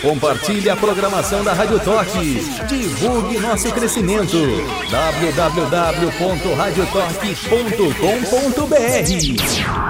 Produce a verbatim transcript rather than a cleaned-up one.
Compartilhe a programação da Rádio Torque. Divulgue nosso crescimento. w w w ponto rádio torque ponto com ponto b r